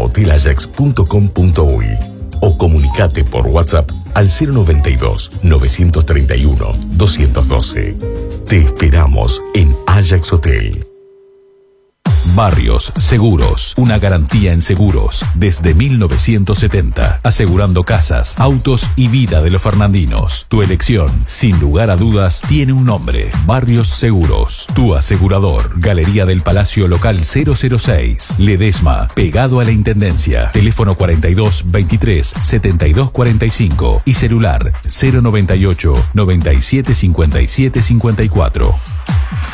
hotelajax.com.uy o comunicate por WhatsApp al 092-931-212. Te esperamos en Ajax Hotel. Barrios Seguros, una garantía en seguros desde 1970, asegurando casas, autos y vida de los fernandinos. Tu elección, sin lugar a dudas, tiene un nombre: Barrios Seguros, tu asegurador. Galería del Palacio Local 006, Ledesma, pegado a la Intendencia. Teléfono 42 23 72 45 y celular 098 97 57 54.